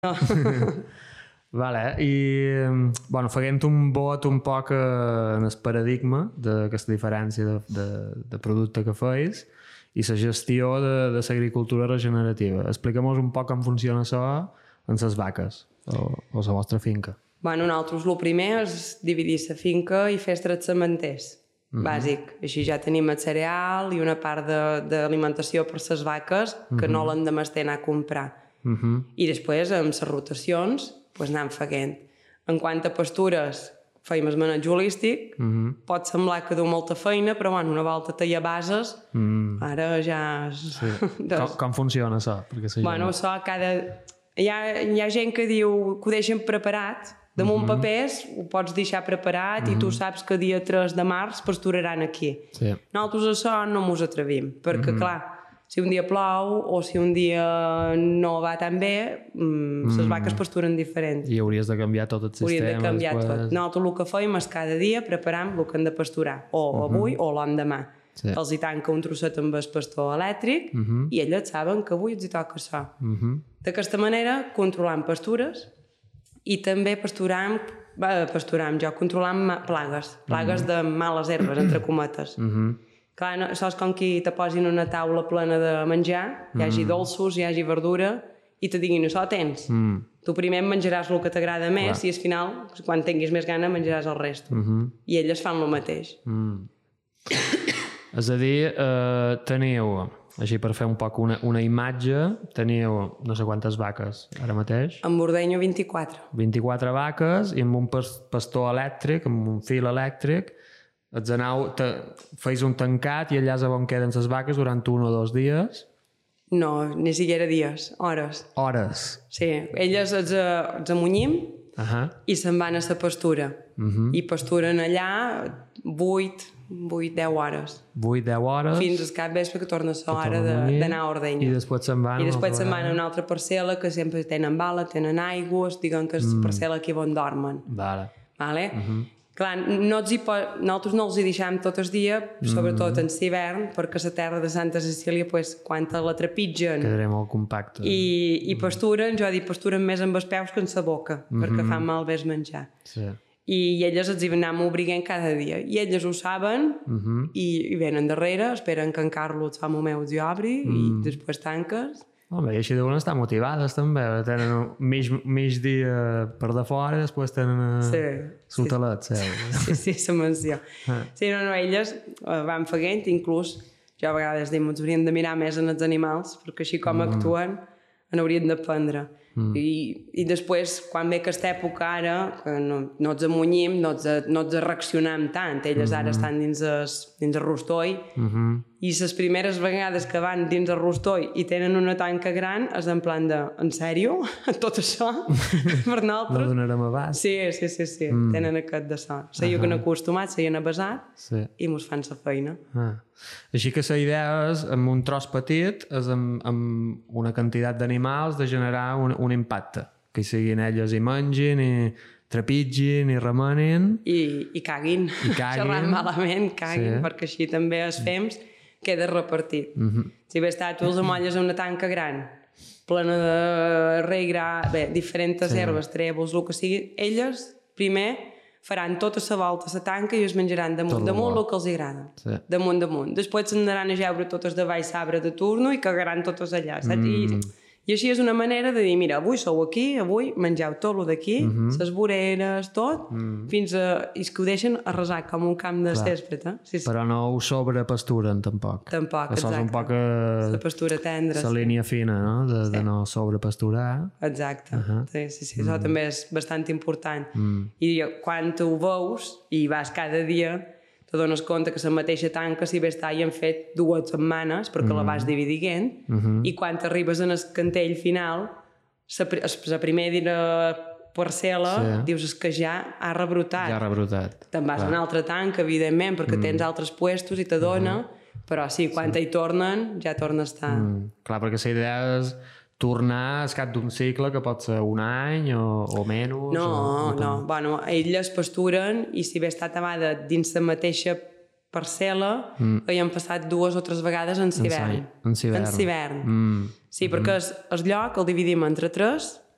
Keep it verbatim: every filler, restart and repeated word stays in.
No. Vale, i bueno, fent un vot un poc en el paradigma d'aquesta diferència de, de, de producte que feis i la gestió de, de l'agricultura regenerativa. Expliquem-nos un poc com funciona això en les vaques o, o la vostra finca. Bueno, nosaltres el primer és dividir la finca i fer tres cementers, mm-hmm. bàsic. Així ja tenim el cereal i una part d'alimentació per les vaques que mm-hmm. no l'han de mestir anar a comprar. Mm-hmm. I després, amb les rotacions, pues, anem fent. En quant a pastures, feim el maneig holístic, mm-hmm. pot semblar que du molta feina, però bueno, una volta té bases, mm. ara ja... És... Sí. com, com funciona això? Perquè bueno, això cada... Hi ha, hi ha gent que diu que ho deixen preparat, damunt mm-hmm. papers ho pots deixar preparat mm-hmm. i tu saps que dia tres de març pasturaran aquí. Sí. Nosaltres això no mos atrevim, perquè mm-hmm. clar, si un dia plou o si un dia no va tan bé, mmm, les vaques pasturen diferent. I hauries de canviar tot el sistema. Hauries de canviar després... tot. Nosaltres el que feim és cada dia preparam el que han de pasturar, o uh-huh. avui o l'endemà. Sí. Els hi tanca un trosset amb el pastor elèctric uh-huh. i elles saben que avui els hi toca això. Uh-huh. D'aquesta manera controlam pastures i també pasturam, eh, pasturam jo, controlam plagues, plagues uh-huh. de males herbes, entre cometes. Uh-huh. Clar, no, això és com que te posin una taula plena de menjar, hi hagi mm. dolços, hi hagi verdura, i te diguin, això tens. Mm. Tu primer menjaràs el que t'agrada més Clar. I al final, quan tinguis més gana, menjaràs el rest. Mm-hmm. I elles fan el mateix. Mm. És a dir, eh, teniu, així per fer un poc una, una imatge, teniu no sé quantes vaques ara mateix. En ordenyo vint-i-quatre. vint-i-quatre vaques i amb un pastor elèctric, amb un fil elèctric, ets anau, te, feis un tancat i allà és on queden les vaques durant un o dos dies? No, ni siquiera dies, hores. Hores? Sí, elles els, els amunyim uh-huh. i se'n van a la pastura. Uh-huh. I pasturen allà vuit, vuit, deu hores. vuit, deu hores? Fins al cap vespre que torna a l'hora d'anar a Ordenyo. I després se'n van? I després se'n van a una altra parcel·la que sempre tenen bala, tenen aigües, diguen que és mm. parcel·la aquí on dormen. Vale. Vale? Uh-huh. Clar, no els hi po... nosaltres no els hi deixem tot el dia, sobretot mm. en l'hivern, perquè la terra de Santa Cecília, pues, quan la trepitgen... Quedarà molt compacte. I, i pasturen, jo dic, pasturen més amb els peus que en la boca, mm-hmm. perquè fan malbé el menjar. Sí. I elles els hi anem obriguent cada dia. I elles ho saben mm-hmm. i, i venen darrere, esperen que en Carlos fa meu els hi obri mm. i després tanques... Home, i així deuen estar motivades també, tenen mig, mig dia per de fora i després tenen sí, l'hotelet sí. sí, sí, la mansió. Ah. Sí, no, no, elles van fent, inclús jo a vegades dic, ens hauríem de mirar més en els animals, perquè així com mm. actuen en haurien d'aprendre. Mm. I, I després, quan ve aquesta època ara, que no, no els amunyim, no els, no els reaccionam tant, elles mm-hmm. ara estan dins el, dins el rostoi, mm-hmm. i les primeres vegades que van dins el rostoi i tenen una tanca gran és en plan de, en sèrio? Tot això? Per nosaltres? No donarem abast? Sí, sí, sí, sí. Mm. Tenen aquest de so. Seien uh-huh. acostumats, seien avasat sí. i mos fan la feina. Ah. Així que la idea és, amb un tros petit, és amb, amb una quantitat d'animals de generar un, un impacte. Que siguin elles i mengin i trepitgin i remenin. I, i caguin. I caguin. Xerrant malament, caguin, sí. perquè així també els fems queda repartit. Mm-hmm. Si bé està, tu els amolles a una tanca gran, plena de rei gra, bé, diferents sí. herbes, trèvols, el que sigui, elles primer faran tota la volta a la tanca i es menjaran damunt, damunt el que els agrada. Sí. Damunt, damunt. Després se'n anaran a geure totes de baix sabre de turno i cagaran totes allà, saps? Mm. I, I així és una manera de dir, mira, avui sou aquí, avui mengeu tot el d'aquí, mm-hmm. les voreres, tot, mm. fins a... I que ho deixen arrasar com un camp de césped. Eh? Sí, sí. Però no ho sobrepasturen, tampoc. Tampoc, això exacte. És un poc... A... La pastura tendra. La línia fina, no? De, sí. de no sobrepasturar. Exacte. Uh-huh. Sí, sí, sí. Això mm. també és bastant important. Mm. I quan ho veus i vas cada dia... te dones compte que la mateixa tanca si bé està hi han fet dues setmanes perquè mm. la vas dividint mm-hmm. i quan arribes en el cantell final la primera parcel·la sí. dius és que ja ha rebrotat. Ja ha rebrotat. Te'n vas a una altra tanca, evidentment, perquè mm. tens altres puestos i te dona, mm. però sí, quan sí. hi tornen ja torna a estar. Mm. Clar, perquè la idea és tornar al cap d'un cicle que pot ser un any o, o menys? No, o, no. Bueno, elles pasturen i si bé està tabada dins la mateixa parcel·la, mm. hi han passat dues o tres vegades en l'hivern. En l'hivern. En l'hivern. Mm. Sí, perquè el, el lloc el dividim entre tres